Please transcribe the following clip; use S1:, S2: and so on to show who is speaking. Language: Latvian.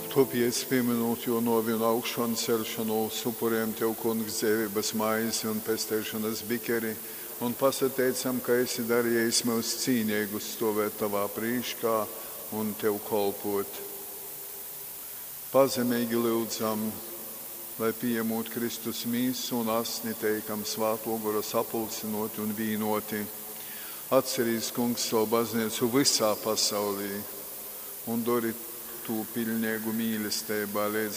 S1: Topies pieminot jo novinu augšanu celšanu, upuriem Tev, Kungs, dzīvības maizi un pestēšanas bikeri, un pasateicam, ka esi darījis mūs cīnīgus stāvēt Tavā prīškā un Tev kolpot. Pazemīgi lūdzam, lai pieņemot Kristus mīsu un asni teikam svātogura sapulcinoti un vīnoti. Atcerīs, Kungs, savu baznīcu visā pasaulī un dori tu pilnīgu mīlestībā līdz